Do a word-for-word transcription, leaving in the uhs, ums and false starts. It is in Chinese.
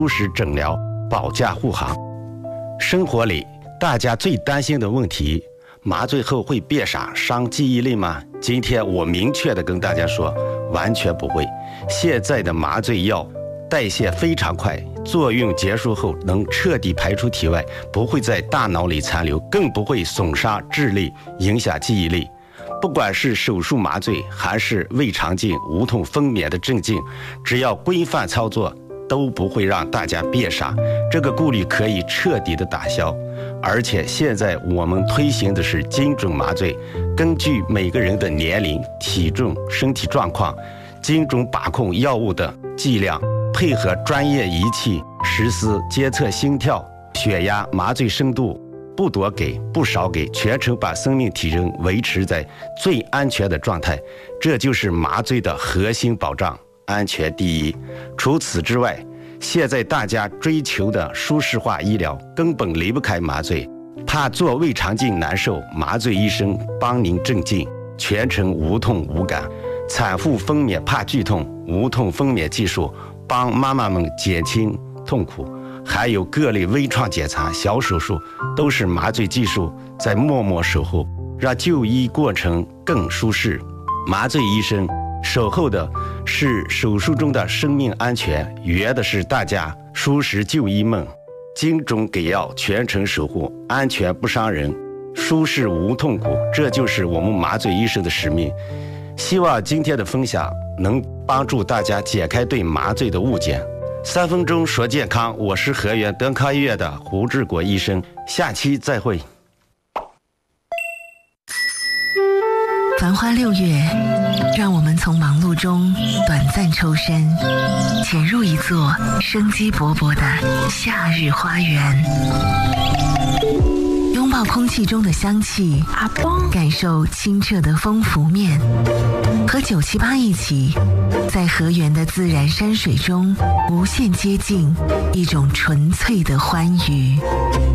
舒适诊疗，保驾护航。生活里大家最担心的问题，麻醉后会变傻伤记忆力吗？今天我明确的跟大家说，完全不会。现在的麻醉药代谢非常快，作用结束后能彻底排出体外，不会在大脑里残留，更不会损伤智力，影响记忆力。不管是手术麻醉还是胃肠镜、无痛分娩的镇静，只要规范操作，都不会让大家变傻。这个顾虑可以彻底的打消。而且现在我们推行的是精准麻醉，根据每个人的年龄、体重、身体状况，精准把控药物的剂量，配合专业仪器实施监测心跳、血压、麻醉深度，不多给不少给，全程把生命体征维持在最安全的状态，这就是麻醉的核心保障，安全第一。除此之外，现在大家追求的舒适化医疗根本离不开麻醉，怕做胃肠镜难受，麻醉医生帮您镇静，全程无痛无感。产妇分娩怕剧痛，无痛分娩技术帮妈妈们减轻痛苦。还有各类微创检查、小手术，都是麻醉技术在默默守候，让就医过程更舒适。麻醉医生守候的是手术中的生命安全，圆的是大家舒适就医梦。精准给药，全程守护，安全不伤人，舒适无痛苦，这就是我们麻醉医生的使命。希望今天的分享能帮助大家解开对麻醉的误解。三分钟说健康，我是河源德康医院的胡志国医生，下期再会。 繁花六月，让我们从忙碌中短暂抽身，潜入一座生机勃勃的夏日花园，拥抱空气中的香气，感受清澈的风拂面，和九七八一起，在河源的自然山水中无限接近一种纯粹的欢愉。